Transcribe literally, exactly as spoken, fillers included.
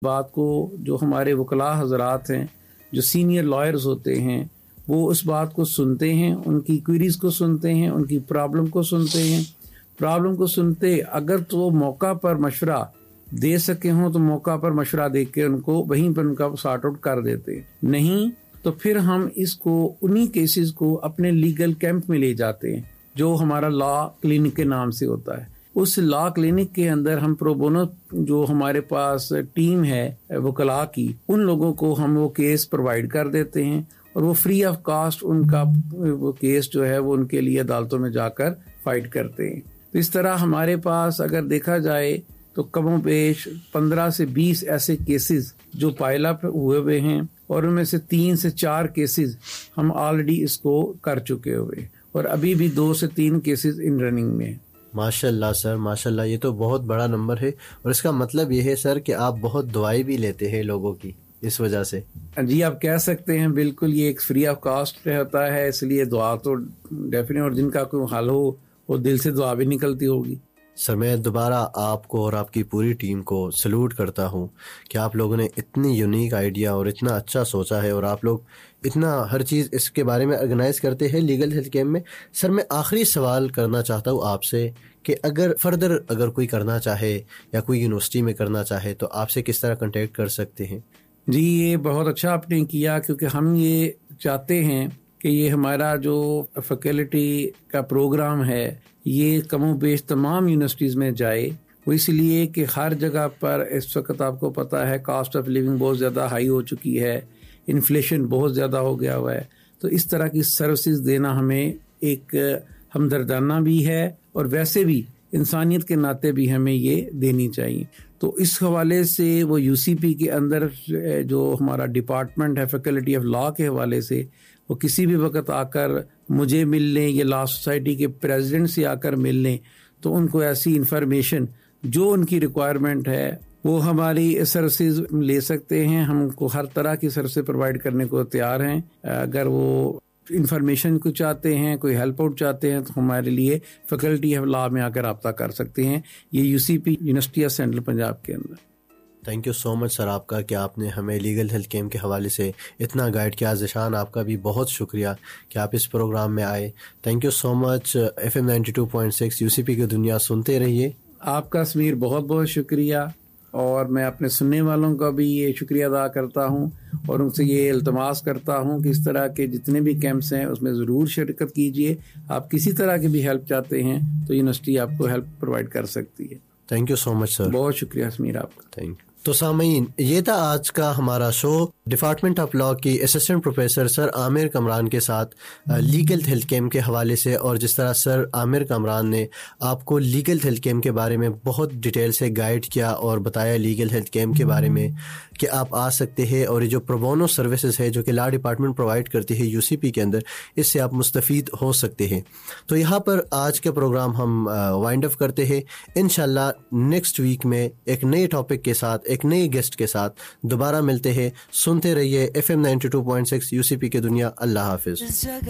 بات کو جو ہمارے وکلاء حضرات ہیں، جو سینئر لائرز ہوتے ہیں، وہ اس بات کو سنتے ہیں، ان کی کوئریز کو سنتے ہیں، ان کی پرابلم کو سنتے ہیں. پرابلم کو سنتے اگر تو موقع پر مشورہ دے سکے ہوں تو موقع پر مشورہ دے کے ان کو وہیں پر ان کا سارٹ آؤٹ کر دیتے ہیں. نہیں تو پھر ہم اس کو انہی کیسز کو اپنے لیگل کیمپ میں لے جاتے ہیں جو ہمارا لا کلینک کے نام سے ہوتا ہے. اس لا کلینک کے اندر ہم پرو بونو جو ہمارے پاس ٹیم ہے وکلاء کی، ان لوگوں کو ہم وہ کیس پرووائڈ کر دیتے ہیں اور وہ فری آف کاسٹ ان کا وہ کیس جو ہے وہ ان کے لیے عدالتوں میں جا کر فائٹ کرتے ہیں. تو اس طرح ہمارے پاس اگر دیکھا جائے تو کم و بیش پندرہ سے بیس ایسے کیسز جو پائل اپ ہوئے ہوئے ہیں، اور ان میں سے تین سے چار کیسز ہم آلریڈی اس کو کر چکے ہوئے، اور ابھی بھی دو سے تین کیسز ان رننگ میں. ماشاء اللہ سر، ماشاء اللہ، یہ تو بہت بڑا نمبر ہے، اور اس کا مطلب یہ ہے سر کہ آپ بہت دعائیں بھی لیتے ہیں لوگوں کی اس وجہ سے. جی آپ کہہ سکتے ہیں، بالکل یہ ایک فری آف کاسٹ ہوتا ہے، اس لیے دعا تو ڈیفینیٹ، اور جن کا کوئی حل ہو وہ دل سے دعا بھی نکلتی ہوگی. سر میں دوبارہ آپ کو اور آپ کی پوری ٹیم کو سلوٹ کرتا ہوں کہ آپ لوگوں نے اتنی یونیک آئیڈیا اور اتنا اچھا سوچا ہے، اور آپ لوگ اتنا ہر چیز اس کے بارے میں آرگنائز کرتے ہیں لیگل ہیلتھ کیمپ میں. سر میں آخری سوال کرنا چاہتا ہوں آپ سے کہ اگر فردر اگر کوئی کرنا چاہے یا کوئی یونیورسٹی میں کرنا چاہے تو آپ سے کس طرح کانٹیکٹ کر سکتے ہیں؟ جی یہ بہت اچھا آپ نے کیا، کیونکہ ہم یہ چاہتے ہیں کہ یہ ہمارا جو فیکلٹی کا پروگرام ہے یہ کم و بیش تمام یونیورسٹیز میں جائے. وہ اس لیے کہ ہر جگہ پر اس وقت آپ کو پتہ ہے کاسٹ آف لیونگ بہت زیادہ ہائی ہو چکی ہے، انفلیشن بہت زیادہ ہو گیا ہوا ہے. تو اس طرح کی سروسز دینا ہمیں ایک ہمدردانہ بھی ہے، اور ویسے بھی انسانیت کے ناطے بھی ہمیں یہ دینی چاہیے. تو اس حوالے سے وہ یو سی پی کے اندر جو ہمارا ڈپارٹمنٹ ہے فیکلٹی آف لا کے حوالے سے، وہ کسی بھی وقت آ کر مجھے مل لیں یا لا سوسائٹی کے پریزیڈنٹ سے آ کر مل لیں، تو ان کو ایسی انفارمیشن جو ان کی ریکوائرمنٹ ہے وہ ہماری سروسز لے سکتے ہیں. ہم کو ہر طرح کی سروسز پرووائڈ کرنے کو تیار ہیں. اگر وہ انفارمیشن کو چاہتے ہیں، کوئی ہیلپ آؤٹ چاہتے ہیں، تو ہمارے لیے فیکلٹی آف لا میں آ کر رابطہ کر سکتے ہیں. یہ you C P university of central Punjab کے اندر. تھینک یو سو مچ سر آپ کا کہ آپ نے ہمیں لیگل ہیلتھ کیمپ کے حوالے سے اتنا گائیڈ کیا. ذیشان آپ کا بھی بہت شکریہ کہ آپ اس پروگرام میں آئے. Thank you so much. F M ninety two point six you سی پی کی دنیا سنتے رہیے. آپ کا سمیر بہت بہت شکریہ، اور میں اپنے سننے والوں کا بھی یہ شکریہ ادا کرتا ہوں، اور ان سے یہ التماس کرتا ہوں کہ اس طرح کے جتنے بھی کیمپس ہیں اس میں ضرور شرکت کیجیے. آپ کسی طرح کی بھی ہیلپ چاہتے ہیں تو یونیورسٹی آپ کو ہیلپ پرووائڈ کر سکتی ہے. تھینک یو سو مچ سر. بہت شکریہ سمیر آپ کا. Thank you. تو سامعین، یہ تھا آج کا ہمارا شو ڈپارٹمنٹ آف لا کی اسسٹنٹ پروفیسر سر عامر کامران کے ساتھ لیگل ہیلتھ کیمپ کے حوالے سے، اور جس طرح سر عامر کامران نے آپ کو لیگل ہیلتھ کیمپ کے بارے میں بہت ڈیٹیل سے گائیڈ کیا اور بتایا لیگل ہیلتھ کیمپ کے بارے میں کہ آپ آ سکتے ہیں، اور یہ جو پروبونو سروسز ہے جو کہ لا ڈپارٹمنٹ پرووائڈ کرتی ہے یو سی پی کے اندر، اس سے آپ مستفید ہو سکتے ہیں. تو یہاں پر آج کا پروگرام ہم وائنڈ اپ کرتے ہیں. انشاءاللہ نیکسٹ ویک میں ایک نئے ٹاپک کے ساتھ، ایک نئے گیسٹ کے ساتھ دوبارہ ملتے ہیں. سنتے رہیے F M ninety two point six you سی پی کی دنیا. اللہ حافظ.